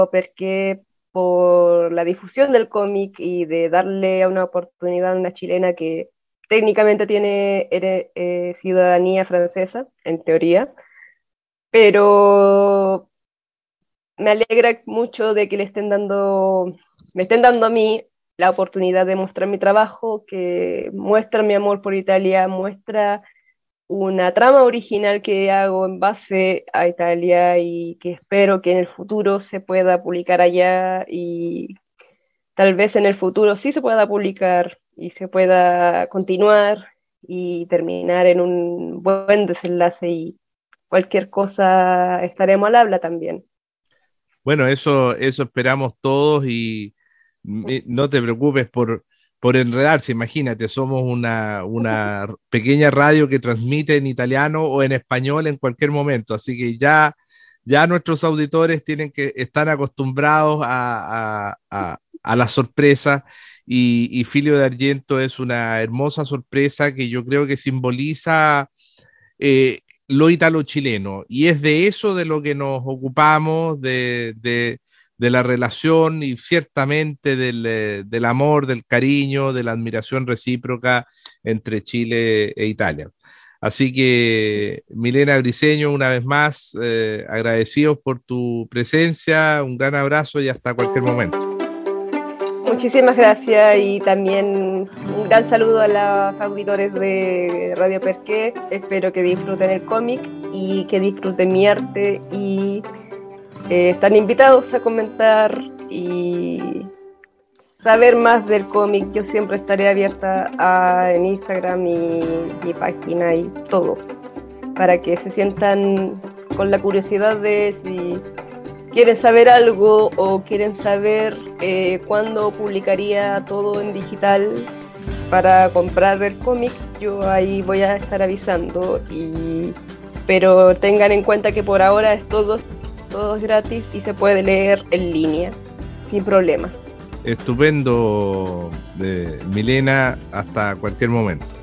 Perché por la difusión del cómic y de darle una oportunidad a una chilena que técnicamente tiene ciudadanía francesa, en teoría, pero me alegra mucho de que me estén dando a mí la oportunidad de mostrar mi trabajo, que muestra mi amor por Italia, muestra una trama original que hago en base a Italia y que espero que en el futuro se pueda publicar allá y tal vez en el futuro sí se pueda publicar y se pueda continuar y terminar en un buen desenlace y cualquier cosa estaremos al habla también. Bueno, eso esperamos todos y no te preocupes por enredarse. Imagínate, somos una pequeña radio que transmite en italiano o en español en cualquier momento. Así que ya nuestros auditores están acostumbrados a la sorpresa y Filio de Argento es una hermosa sorpresa que yo creo que simboliza lo italo-chileno. Y es de eso de lo que nos ocupamos, de la relación y ciertamente del amor, del cariño, de la admiración recíproca entre Chile e Italia. Así que, Milena Briceño, una vez más, agradecidos por tu presencia, un gran abrazo y hasta cualquier momento. Muchísimas gracias y también un gran saludo a los auditores de Radio Perqué. Espero que disfruten el cómic y que disfruten mi arte y están invitados a comentar y saber más del cómic. Yo siempre estaré abierta en Instagram y mi página y todo para que se sientan con la curiosidad de si quieren saber algo o quieren saber cuándo publicaría todo en digital para comprar el cómic, yo ahí voy a estar avisando. Pero tengan en cuenta que por ahora es todo es gratis y se puede leer en línea sin problema. Estupendo, Milena, hasta cualquier momento.